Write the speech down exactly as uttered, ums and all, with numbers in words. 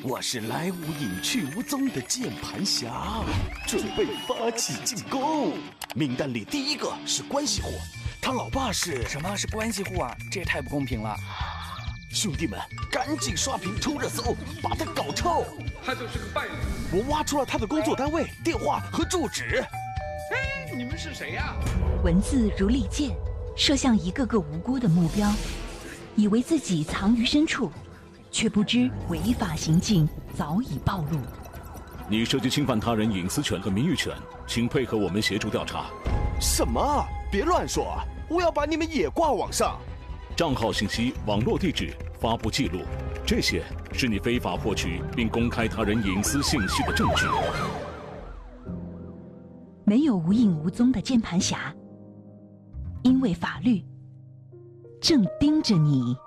我是来无影去无踪的键盘侠，准备发起进攻。名单里第一个是关系户，他老爸是…… 什么是关系户啊？这也太不公平了！ 兄弟们，赶紧刷屏冲热搜，把他搞臭！ 他就是个败类。 我挖出了他的工作单位、电话和住址。 哎，你们是谁呀？ 文字如利剑，射向一个个无辜的目标，以为自己藏于深处，却不知违法行径早已暴露。 你涉及侵犯他人隐私权和名誉权，请配合我们协助调查。 什么？别乱说！我要把你们也挂网上。 账号信息、网络地址、发布记录，这些是你非法获取并公开他人隐私信息的证据。 没有无影无踪的键盘侠，因为法律正盯着你。